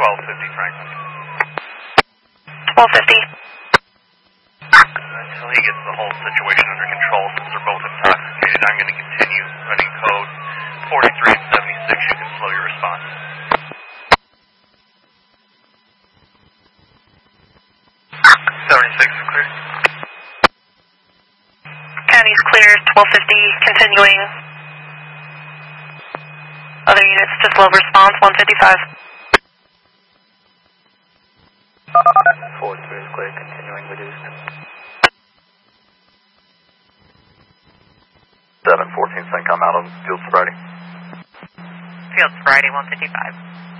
1250 Franklin. 1250. Until he gets the whole situation under control, since they're both intoxicated, I'm going to continue running code 43 and 76. You can slow your response. 76 is clear. County's clear, 1250, continuing. Other units to slow response, 155. 43 is clear, continuing reduced. 714 CENTCOM out of field sobriety. Field sobriety, 155.